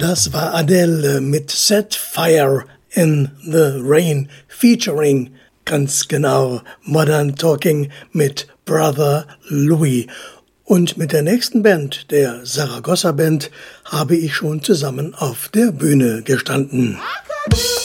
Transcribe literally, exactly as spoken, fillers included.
Das war Adele mit Set Fire in the Rain featuring ganz genau Modern Talking mit Brother Louie. Und mit der nächsten Band, der Saragossa Band, habe ich schon zusammen auf der Bühne gestanden.